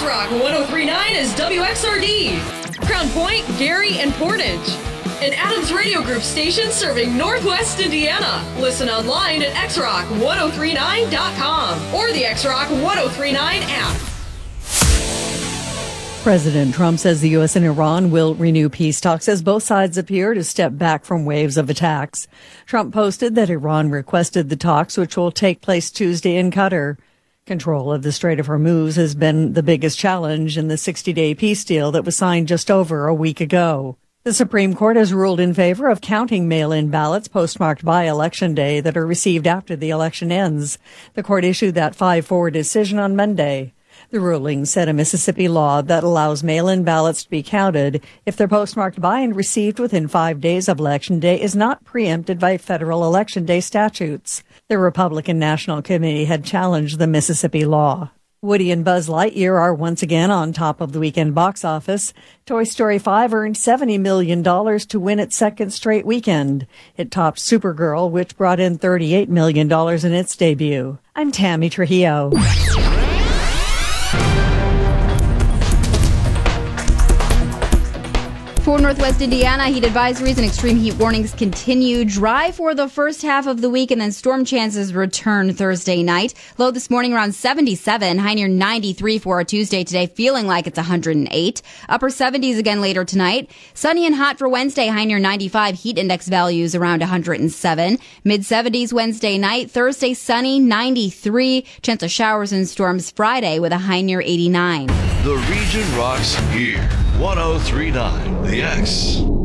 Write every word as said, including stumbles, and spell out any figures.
X-Rock one oh three point nine is W X R D. Crown Point, Gary, and Portage. An Adams Radio Group station serving Northwest Indiana. Listen online at x rock ten thirty-nine dot com or the X-Rock ten thirty-nine app. President Trump says the U S and Iran will renew peace talks as both sides appear to step back from waves of attacks. Trump posted that Iran requested the talks, which will take place Tuesday in Qatar. Control of the Strait of Hormuz has been the biggest challenge in the sixty-day peace deal that was signed just over a week ago. The Supreme Court has ruled in favor of counting mail-in ballots postmarked by Election Day that are received after the election ends. The court issued that five four decision on Monday. The ruling set a Mississippi law that allows mail-in ballots to be counted if they're postmarked by and received within five days of Election Day is not preempted by federal Election Day statutes. The Republican National Committee had challenged the Mississippi law. Woody and Buzz Lightyear are once again on top of the weekend box office. Toy Story five earned seventy million dollars to win its second straight weekend. It topped Supergirl, which brought in thirty-eight million dollars in its debut. I'm Tammy Trujillo. For Northwest Indiana, heat advisories and extreme heat warnings continue. Dry for the first half of the week, and then storm chances return Thursday night. Low this morning around seventy-seven, high near ninety-three for a Tuesday today, feeling like it's one hundred eight. Upper seventies again later tonight. Sunny and hot for Wednesday, high near ninety-five. Heat index values around one hundred seven. Mid seventies Wednesday night. Thursday sunny, ninety-three. Chance of showers and storms Friday with a high near eighty-nine. The region rocks here. ten thirty-nine The X.